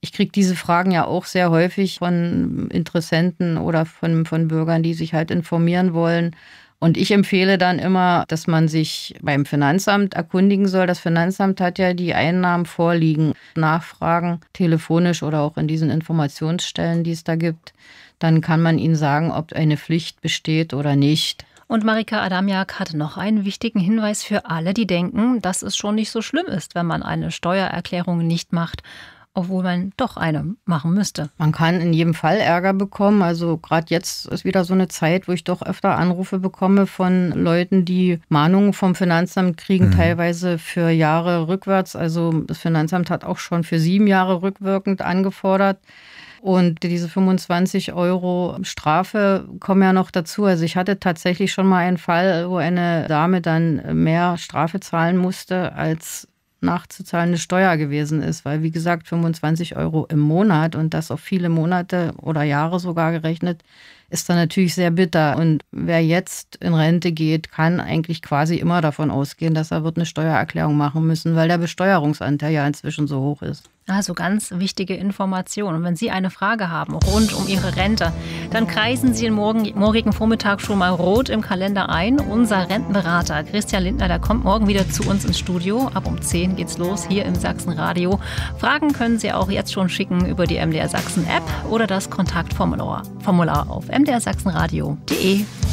Ich kriege diese Fragen ja auch sehr häufig von Interessenten oder von Bürgern, die sich halt informieren wollen. Und ich empfehle dann immer, dass man sich beim Finanzamt erkundigen soll. Das Finanzamt hat ja die Einnahmen vorliegen. Nachfragen, telefonisch oder auch in diesen Informationsstellen, die es da gibt. Dann kann man ihnen sagen, ob eine Pflicht besteht oder nicht. Und Marika Adamjak hat noch einen wichtigen Hinweis für alle, die denken, dass es schon nicht so schlimm ist, wenn man eine Steuererklärung nicht macht, obwohl man doch eine machen müsste. Man kann in jedem Fall Ärger bekommen. Also gerade jetzt ist wieder so eine Zeit, wo ich doch öfter Anrufe bekomme von Leuten, die Mahnungen vom Finanzamt kriegen, teilweise für Jahre rückwärts. Also das Finanzamt hat auch schon für 7 Jahre rückwirkend angefordert. Und diese 25 € Strafe kommen ja noch dazu. Also ich hatte tatsächlich schon mal einen Fall, wo eine Dame dann mehr Strafe zahlen musste, als nachzuzahlende Steuer gewesen ist. Weil, wie gesagt, 25 € im Monat und das auf viele Monate oder Jahre sogar gerechnet, ist dann natürlich sehr bitter. Und wer jetzt in Rente geht, kann eigentlich quasi immer davon ausgehen, dass er wird eine Steuererklärung machen müssen, weil der Besteuerungsanteil ja inzwischen so hoch ist. Also ganz wichtige Information. Und wenn Sie eine Frage haben rund um Ihre Rente, dann kreisen Sie den morgigen Vormittag schon mal rot im Kalender ein. Unser Rentenberater Christian Lindner, der kommt morgen wieder zu uns ins Studio. Ab um 10 geht's los hier im Sachsenradio. Fragen können Sie auch jetzt schon schicken über die MDR Sachsen App oder das Kontaktformular auf mdrsachsenradio.de.